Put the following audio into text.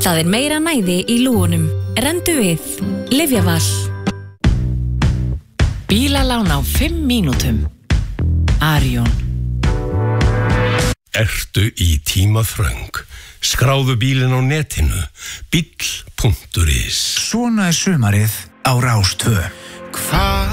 Það meira næði í lúgunum. Rendu við. Lyfjaval. Bílalán á 5 mínútum. Arion. Ertu í tímaþröng? Skráðu bílinn á netinu. Bíll.is. Svona sumarið á Rás 2. Hvað